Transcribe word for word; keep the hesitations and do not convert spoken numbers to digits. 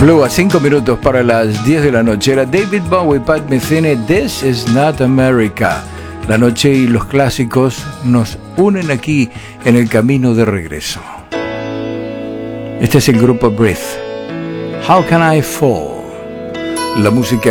Blue a cinco minutos para las diez de la noche. Era David Bowie, Pat Metheny, This is Not America. La noche y los clásicos nos unen aquí en el camino de regreso. Este es el grupo Breath. How Can I Fall? La música